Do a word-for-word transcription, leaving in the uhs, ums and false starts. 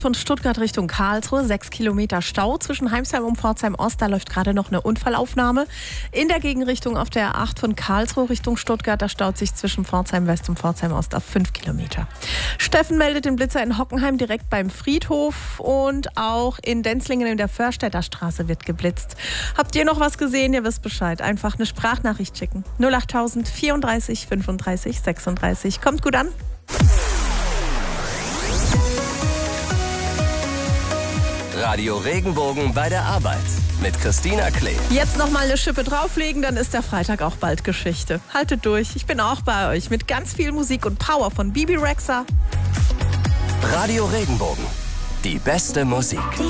Von Stuttgart Richtung Karlsruhe, sechs Kilometer Stau zwischen Heimsheim und Pforzheim-Ost. Da läuft gerade noch eine Unfallaufnahme. In der Gegenrichtung auf der A acht von Karlsruhe Richtung Stuttgart, da staut sich zwischen Pforzheim-West und Pforzheim-Ost auf fünf Kilometer. Steffen meldet den Blitzer in Hockenheim direkt beim Friedhof und auch in Denzlingen in der Förstädter Straße wird geblitzt. Habt ihr noch was gesehen? Ihr wisst Bescheid. Einfach eine Sprachnachricht schicken. null achttausend vierunddreißig fünfunddreißig sechsunddreißig. Kommt gut an. Radio Regenbogen bei der Arbeit mit Christina Klee. Jetzt noch mal eine Schippe drauflegen, dann ist der Freitag auch bald Geschichte. Haltet durch, ich bin auch bei euch mit ganz viel Musik und Power von Bibi Rexha. Radio Regenbogen, die beste Musik.